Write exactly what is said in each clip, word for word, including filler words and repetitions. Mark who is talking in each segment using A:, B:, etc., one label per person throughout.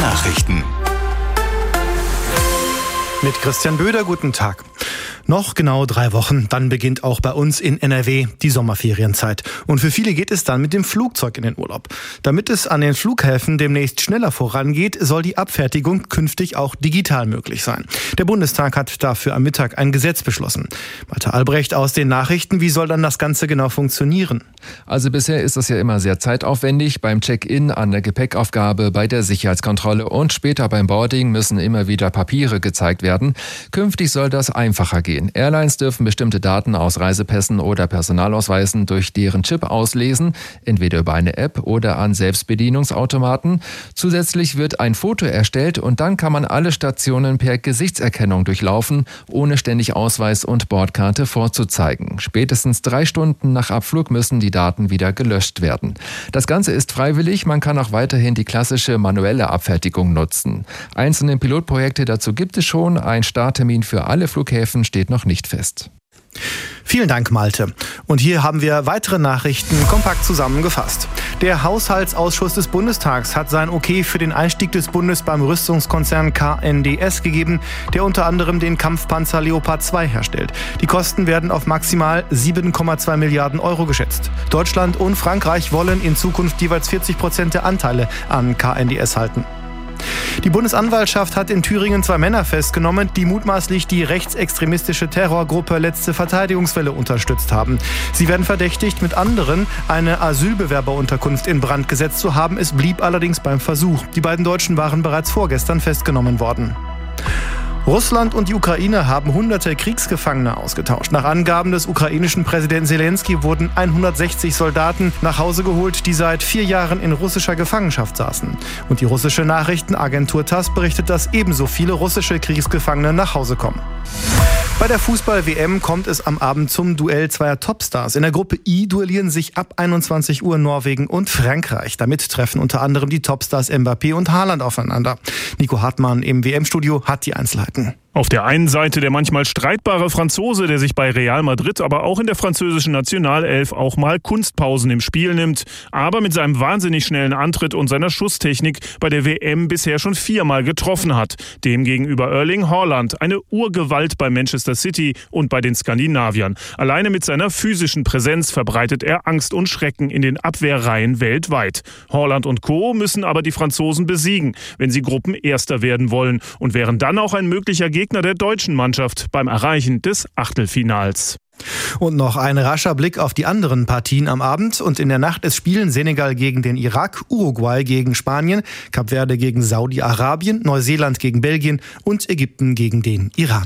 A: Nachrichten.
B: Mit Christian Böder, guten Tag. Noch genau drei Wochen, dann beginnt auch bei uns in N R W die Sommerferienzeit. Und für viele geht es dann mit dem Flugzeug in den Urlaub. Damit es an den Flughäfen demnächst schneller vorangeht, soll die Abfertigung künftig auch digital möglich sein. Der Bundestag hat dafür am Mittag ein Gesetz beschlossen. Malte Albrecht aus den Nachrichten, wie soll dann das Ganze genau funktionieren?
C: Also bisher ist das ja immer sehr zeitaufwendig. Beim Check-in, an der Gepäckaufgabe, bei der Sicherheitskontrolle und später beim Boarding müssen immer wieder Papiere gezeigt werden. Künftig soll das einfacher gehen. Airlines dürfen bestimmte Daten aus Reisepässen oder Personalausweisen durch deren Chip auslesen, entweder über eine App oder an Selbstbedienungsautomaten. Zusätzlich wird ein Foto erstellt und dann kann man alle Stationen per Gesichtserkennung durchlaufen, ohne ständig Ausweis und Bordkarte vorzuzeigen. Spätestens drei Stunden nach Abflug müssen die Daten wieder gelöscht werden. Das Ganze ist freiwillig, man kann auch weiterhin die klassische manuelle Abfertigung nutzen. Einzelne Pilotprojekte dazu gibt es schon, ein Starttermin für alle Flughäfen steht noch nicht fest.
B: Vielen Dank, Malte. Und hier haben wir weitere Nachrichten kompakt zusammengefasst. Der Haushaltsausschuss des Bundestags hat sein Okay für den Einstieg des Bundes beim Rüstungskonzern K N D S gegeben, der unter anderem den Kampfpanzer Leopard zwei herstellt. Die Kosten werden auf maximal sieben Komma zwei Milliarden Euro geschätzt. Deutschland und Frankreich wollen in Zukunft jeweils vierzig Prozent der Anteile an K N D S halten. Die Bundesanwaltschaft hat in Thüringen zwei Männer festgenommen, die mutmaßlich die rechtsextremistische Terrorgruppe Letzte Verteidigungswelle unterstützt haben. Sie werden verdächtigt, mit anderen eine Asylbewerberunterkunft in Brand gesetzt zu haben. Es blieb allerdings beim Versuch. Die beiden Deutschen waren bereits vorgestern festgenommen worden. Russland und die Ukraine haben hunderte Kriegsgefangene ausgetauscht. Nach Angaben des ukrainischen Präsidenten Zelensky wurden hundertsechzig Soldaten nach Hause geholt, die seit vier Jahren in russischer Gefangenschaft saßen. Und die russische Nachrichtenagentur TASS berichtet, dass ebenso viele russische Kriegsgefangene nach Hause kommen. Bei der Fußball-W M kommt es am Abend zum Duell zweier Topstars. In der Gruppe I duellieren sich ab einundzwanzig Uhr Norwegen und Frankreich. Damit treffen unter anderem die Topstars Mbappé und Haaland aufeinander. Nico Hartmann im W M-Studio hat die Einzelheiten.
D: Auf der einen Seite der manchmal streitbare Franzose, der sich bei Real Madrid, aber auch in der französischen Nationalelf auch mal Kunstpausen im Spiel nimmt, aber mit seinem wahnsinnig schnellen Antritt und seiner Schusstechnik bei der W M bisher schon viermal getroffen hat. Demgegenüber Erling Haaland, eine Urgewalt bei Manchester City und bei den Skandinaviern. Alleine mit seiner physischen Präsenz verbreitet er Angst und Schrecken in den Abwehrreihen weltweit. Haaland und Co. müssen aber die Franzosen besiegen, wenn sie Gruppenerster werden wollen und wären dann auch ein möglicher Gegner Gegner der deutschen Mannschaft beim Erreichen des Achtelfinals.
B: Und noch ein rascher Blick auf die anderen Partien am Abend. Und in der Nacht ist Spielen Senegal gegen den Irak, Uruguay gegen Spanien, Kap Verde gegen Saudi-Arabien, Neuseeland gegen Belgien und Ägypten gegen den Iran.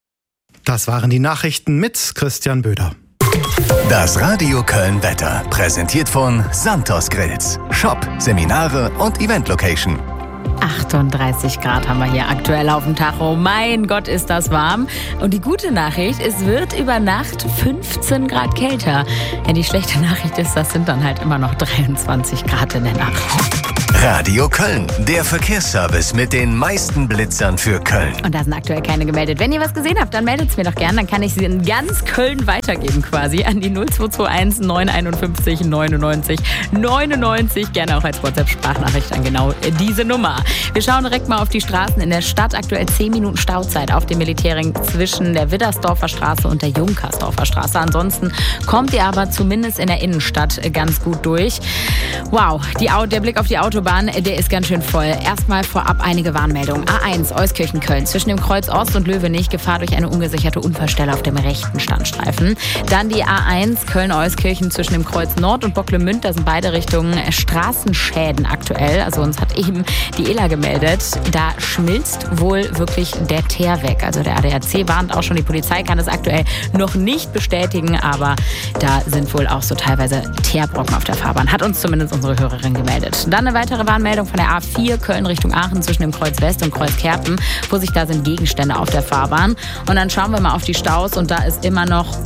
B: Das waren die Nachrichten mit Christian Böder.
A: Das Radio Köln-Wetter, präsentiert von Santos Grills. Shop, Seminare und Event-Location.
E: achtunddreißig Grad haben wir hier aktuell auf dem Tacho. Mein Gott, ist das warm. Und die gute Nachricht, es wird über Nacht fünfzehn Grad kälter. Ja, die schlechte Nachricht ist, das sind dann halt immer noch dreiundzwanzig Grad in der Nacht.
A: Radio Köln, der Verkehrsservice mit den meisten Blitzern für Köln.
E: Und da sind aktuell keine gemeldet. Wenn ihr was gesehen habt, dann meldet es mir doch gern. Dann kann ich sie in ganz Köln weitergeben quasi an die null zwei zwei eins neun fünf eins neunundneunzig neunundneunzig. Gerne auch als WhatsApp-Sprachnachricht an genau diese Nummer. Wir schauen direkt mal auf die Straßen in der Stadt. Aktuell zehn Minuten Stauzeit auf dem Militärring zwischen der Widdersdorfer Straße und der Junkersdorfer Straße. Ansonsten kommt ihr aber zumindest in der Innenstadt ganz gut durch. Wow, die, der Blick auf die Autobahn, der ist ganz schön voll. Erstmal vorab einige Warnmeldungen. A eins, Euskirchen-Köln. Zwischen dem Kreuz Ost und Löwenich Gefahr durch eine ungesicherte Unfallstelle auf dem rechten Standstreifen. Dann die A eins, Köln-Euskirchen zwischen dem Kreuz Nord und Bocklemünd. Da sind beide Richtungen Straßenschäden aktuell. Also uns hat eben die E L A gemeldet. Da schmilzt wohl wirklich der Teer weg. Also der A D A C warnt auch schon. Die Polizei kann es aktuell noch nicht bestätigen. Aber da sind wohl auch so teilweise Teerbrocken auf der Fahrbahn. Hat uns zumindest unsere Hörerin gemeldet. Dann eine weitere Warnmeldung von der A vier Köln Richtung Aachen zwischen dem Kreuz West und Kreuz Kerpen. Vorsicht, da sind Gegenstände auf der Fahrbahn. Und dann schauen wir mal auf die Staus und da ist immer noch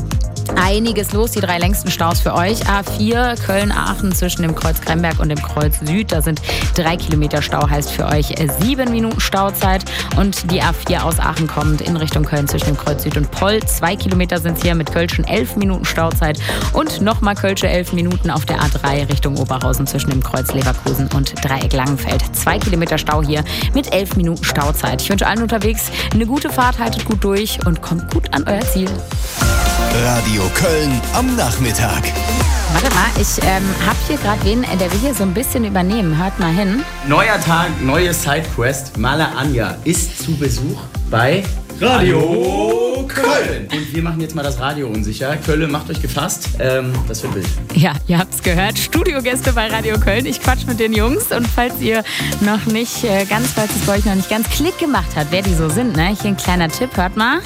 E: einiges los. Die drei längsten Staus für euch. A vier Köln-Aachen zwischen dem Kreuz Kremberg und dem Kreuz Süd. Da sind drei Kilometer Stau, heißt für euch sieben Minuten Stauzeit. Und die A vier aus Aachen kommend in Richtung Köln zwischen dem Kreuz Süd und Poll. Zwei Kilometer sind es hier mit Kölschen elf Minuten Stauzeit. Und nochmal Kölsche elf Minuten auf der A drei Richtung Oberhausen zwischen dem Kreuz Leverkusen und Dreieck Langenfeld. Zwei Kilometer Stau hier mit elf Minuten Stauzeit. Ich wünsche allen unterwegs eine gute Fahrt, haltet gut durch und kommt gut an euer Ziel.
A: Radio Köln am Nachmittag.
E: Warte mal, ich ähm, habe hier gerade wen, der will hier so ein bisschen übernehmen. Hört mal hin.
F: Neuer Tag, neue Sidequest. Mala Anja ist zu Besuch bei Radio Köln. Und wir machen jetzt mal das Radio unsicher. Köln, macht euch gefasst. Ähm, das wird wild.
E: Ja, ihr habt's gehört. Studiogäste bei Radio Köln. Ich quatsch mit den Jungs. Und falls ihr noch nicht äh, ganz, falls es bei euch noch nicht ganz Klick gemacht hat, wer die so sind, ne? Hier ein kleiner Tipp. Hört mal.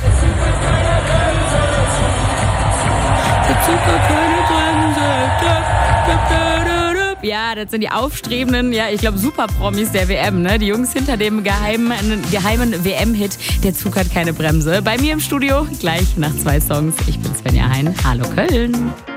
E: Ja, das sind die aufstrebenden, ja, ich glaube, Superpromis der W M, ne? Die Jungs hinter dem geheimen, geheimen W M-Hit Der Zug hat keine Bremse. Bei mir im Studio gleich nach zwei Songs. Ich bin Svenja Hein. Hallo Köln.